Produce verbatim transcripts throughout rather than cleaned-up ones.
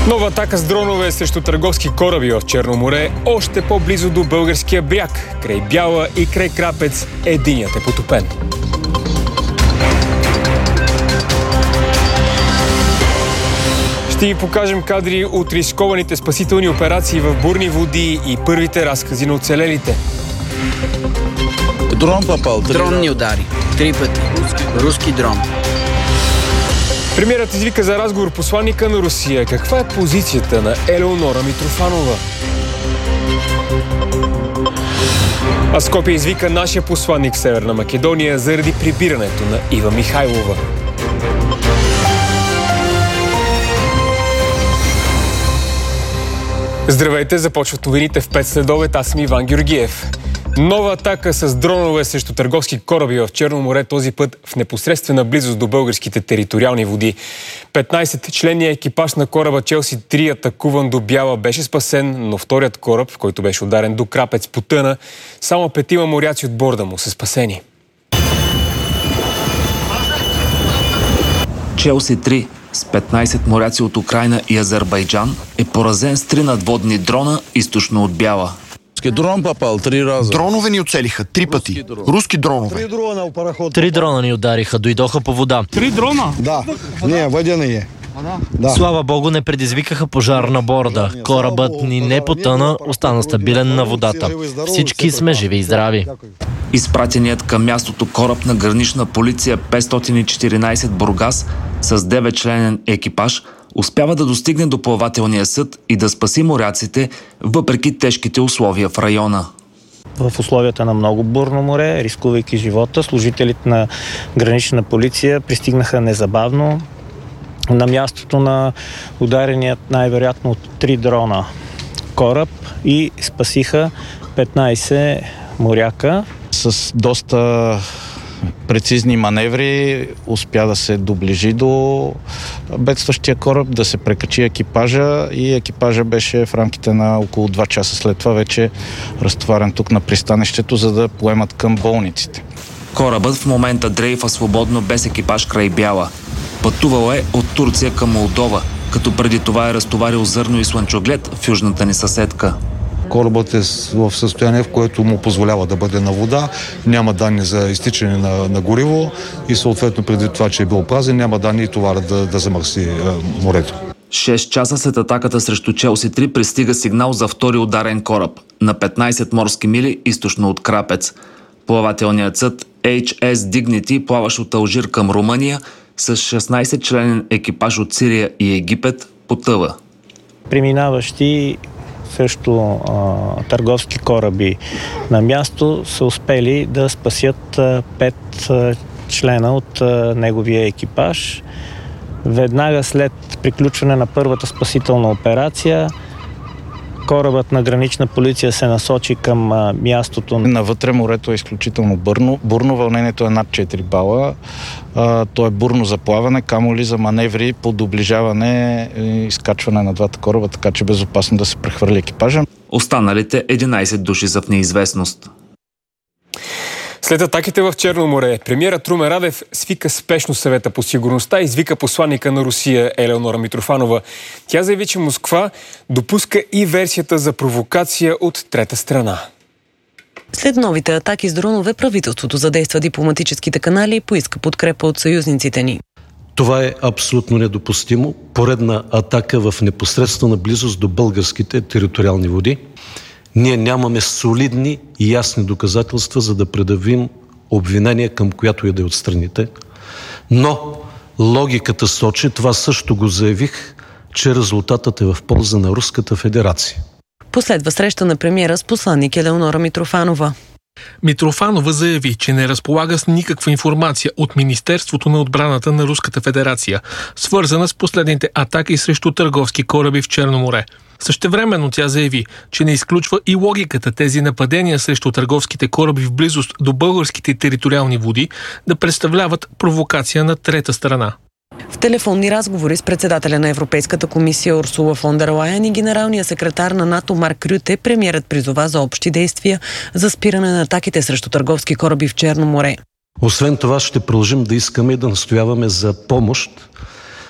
Нова атака с дронове срещу търговски кораби в Черно море, още по-близо до българския бряг. Край Бяла и край Крапец единият е потопен. Ще ви покажем кадри от рискованите спасителни операции в бурни води и първите разкази на оцелелите. Дрон попал. Дрон ни удари. Три пъти. Руски дрон. Премиерът извика за разговор посланника на Русия. Каква е позицията на Елеонора Митрофанова? А Скопие извика нашия посланник в Северна Македония заради прибирането на Ива Михайлова. Здравейте, започват новините в пет следобед. Аз съм Иван Георгиев. Нова атака с дронове срещу търговски кораби в Черно море, този път в непосредствена близост до българските териториални води. петнайсетчленният екипаж на кораба Челси три, атакуван до Бяла, беше спасен, но вторият кораб, който беше ударен до Крапец, потъна. Само петима моряци от борда му са спасени. Челси три с петнайсет моряци от Украйна и Азербайджан е поразен с три надводни дрона източно от Бяла. Дрон попал три раза. Дронове ни оцелиха три пъти. Руски дронове. Три дрона ни удариха, дойдоха по вода. Три дрона? Да, не, водяни е. Да. Слава Богу, не предизвикаха пожар на борда. Корабът ни не потъна, остана стабилен на водата. Всички сме живи и здрави. Изпратеният към мястото кораб на гранична полиция петстотин и четиринайсет Бургас с деветчленен екипаж успява да достигне до плавателния съд и да спаси моряците, въпреки тежките условия в района. В условията на много бурно море, рискувайки живота, служителите на гранична полиция пристигнаха незабавно на мястото на удареният най-вероятно от три дрона кораб и спасиха петнайсет моряка. С доста прецизни маневри успя да се доближи до бедстващия кораб, да се прекачи екипажа и екипажа беше в рамките на около два часа след това вече разтоварен тук на пристанището, за да поемат към болниците. Корабът в момента дрейфа свободно без екипаж край Бяла. Пътувал е от Турция към Молдова, като преди това е разтоварил зърно и слънчоглед в южната ни съседка. Корабът е в състояние, в което му позволява да бъде на вода, няма данни за изтичане на, на гориво и съответно преди това, че е бил празен, няма данни и товара да, да замърси е, морето. Шест часа след атаката срещу Челси три пристига сигнал за втори ударен кораб на петнайсет морски мили източно от Крапец. Плавателният съд Ейч Ес Dignity, плаващ от Алжир към Румъния, с шестнайсетчленен екипаж от Сирия и Египет, потъва. Преминаващи също а, търговски кораби на място са успели да спасят а, пет а, члена от а, неговия екипаж. Веднага след приключване на първата спасителна операция, корабът на гранична полиция се насочи към а, мястото. Навътре морето е изключително бурно. Бурно вълнението е над четири бала. А, то е бурно за плаване, камо ли за маневри по доближаване и изкачване на двата кораба, така че безопасно да се прехвърли екипажа. Останалите единайсет души са в неизвестност. След атаките в Черно море, премиерът Румен Радев свика спешно съвета по сигурността и извика посланника на Русия Елеонора Митрофанова. Тя заяви, че Москва допуска и версията за провокация от трета страна. След новите атаки с дронове, правителството задейства дипломатическите канали и поиска подкрепа от съюзниците ни. Това е абсолютно недопустимо. Поредна атака в непосредствена близост до българските териториални води. Ние нямаме солидни и ясни доказателства, за да предявим обвинение към която и да е от страните. Но логиката сочи, това също го заявих, че резултатът е в полза на Руската федерация. Последва среща на премиера с посланник Елеонора Митрофанова. Митрофанова заяви, че не разполага с никаква информация от Министерството на отбраната на Руската федерация, свързана с последните атаки срещу търговски кораби в Черно море. Същевременно тя заяви, че не изключва и логиката тези нападения срещу търговските кораби в близост до българските териториални води да представляват провокация на трета страна. В телефонни разговори с председателя на Европейската комисия Урсула фон дер Лайен и генералния секретар на НАТО Марк Рюте, премиерът призова за общи действия за спиране на атаките срещу търговски кораби в Черно море. Освен това ще продължим да искаме и да настояваме за помощ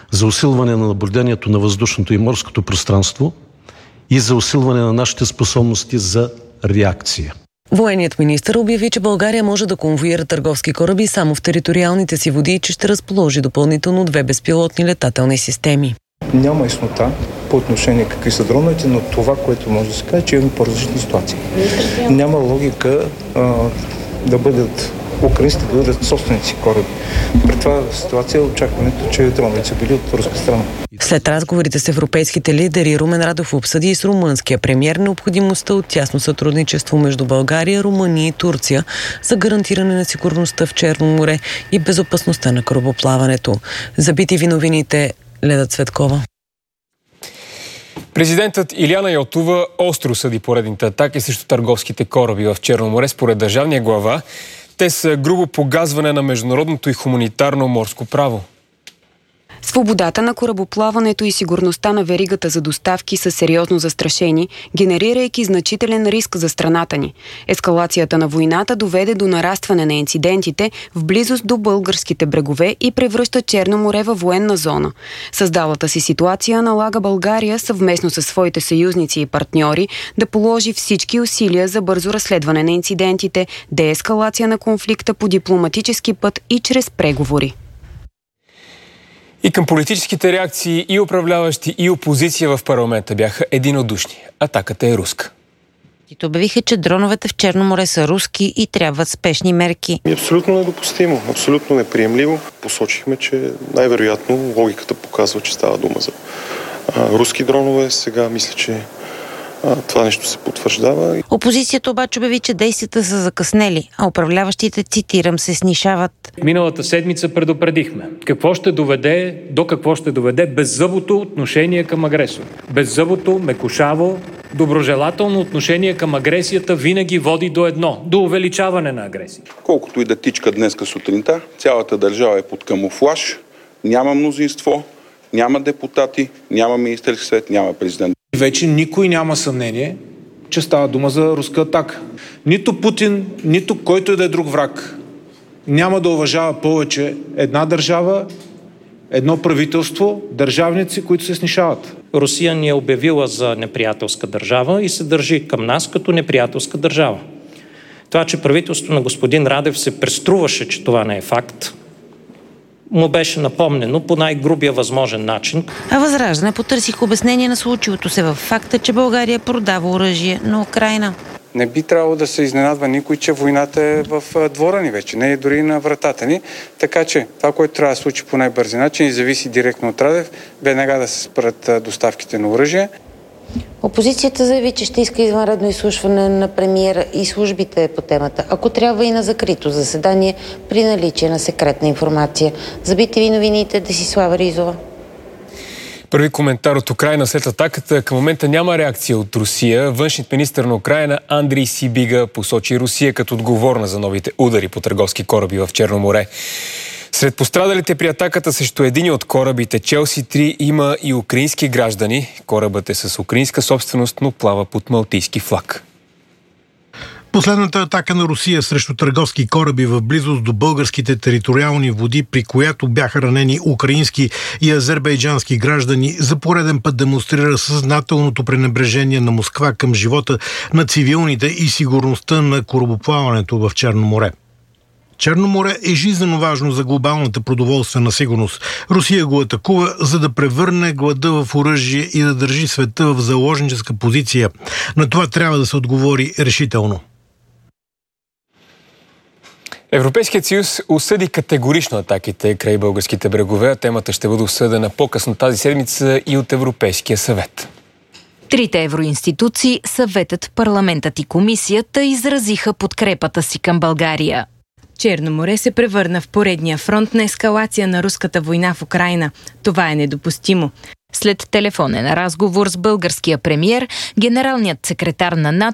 за усилване на наблюдението на въздушното и морското пространство и за усилване на нашите способности за реакция. Военният министър обяви, че България може да конвоира търговски кораби само в териториалните си води и че ще разположи допълнително две безпилотни летателни системи. Няма яснота по отношение какви са дроновете, но това, което може да се каже, че има по-различни ситуации. Няма логика а, да бъдат украинците да бъдат собственици кораби. При това ситуация очакването, че дроновете са били от руска страна. След разговорите с европейските лидери, Румен Радев обсъди и с румънския премиер необходимостта от тясно сътрудничество между България, Румъния и Турция за гарантиране на сигурността в Черно море и безопасността на корабоплаването. За би ти ви новините, Леда Цветкова. Президентът Илияна Йотова остро съди поредните атаки срещу търговските кораби в Черно море. Според държавния глава, те са грубо погазване на международното и хуманитарно морско право. Свободата на корабоплаването и сигурността на веригата за доставки са сериозно застрашени, генерирайки значителен риск за страната ни. Ескалацията на войната доведе до нарастване на инцидентите в близост до българските брегове и превръща Черно море във военна зона. Създалата си ситуация налага България съвместно със своите съюзници и партньори да положи всички усилия за бързо разследване на инцидентите, деескалация на конфликта по дипломатически път и чрез преговори. И към политическите реакции и управляващи, и опозиция в парламента бяха единодушни. Атаката е руска. И обявиха, че дроновете в Черно море са руски и трябват спешни мерки. Абсолютно недопустимо, абсолютно неприемливо. Посочихме, че най-вероятно логиката показва, че става дума за а, руски дронове. Сега мисля, че а, това нещо се потвърждава. Опозицията обаче обяви, че действията са закъснели, а управляващите, цитирам, се снишават. Миналата седмица предупредихме какво ще доведе, до какво ще доведе беззъбото отношение към агресора. Беззъбото, мекушаво, доброжелателно отношение към агресията винаги води до едно, до увеличаване на агресия. Колкото и да тичка днеска сутринта, цялата държава е под камуфлаж, няма мнозинство, няма депутати, няма Министерски съвет, няма президент. Вече никой няма съмнение, че става дума за руска атака. Нито Путин, нито който и да е друг враг няма да уважава повече една държава, едно правителство, държавници, които се снишават. Русия ни е обявила за неприятелска държава и се държи към нас като неприятелска държава. Това, че правителството на господин Радев се преструваше, че това не е факт, му беше напомнено по най-грубия възможен начин. А Възраждане потърсих обяснение на случилото се във факта, че България продава оръжие на Украйна. Не би трябвало да се изненадва никой, че войната е в двора ни вече, не е дори на вратата ни. Така че това, което трябва да се случи по най-бързи начин и зависи директно от Радев, веднага да се спрат доставките на оръжие. Опозицията заяви, че ще иска извънредно изслушване на премиера и службите по темата, ако трябва и на закрито заседание при наличие на секретна информация. За би ти ви новините, Десислава Ризова. Първи коментар от Украйна след атаката. Към момента няма реакция от Русия. Външният министър на Украйна Андрей Сибига посочи Русия като отговорна за новите удари по търговски кораби в Черно море. Сред пострадалите при атаката срещу един от корабите Челси три има и украински граждани. Корабът е с украинска собственост, но плава под малтийски флаг. Последната атака на Русия срещу търговски кораби в близост до българските териториални води, при която бяха ранени украински и азербайджански граждани, за пореден път демонстрира съзнателното пренебрежение на Москва към живота на цивилните и сигурността на корабоплаването в Черно море. Черно море е жизненно важно за глобалната продоволствена сигурност. Русия го атакува, за да превърне глада в оръжие и да държи света в заложническа позиция. На това трябва да се отговори решително. Европейският съюз осъди категорично атаките край българските брегове, а темата ще бъде осъдена по-късно тази седмица и от Европейския съвет. Трите евроинституции, съветът, парламентът и комисията изразиха подкрепата си към България. Черно море се превърна в поредния фронт на ескалация на руската война в Украйна. Това е недопустимо. След телефонен разговор с българския премиер, генералният секретар на НАТО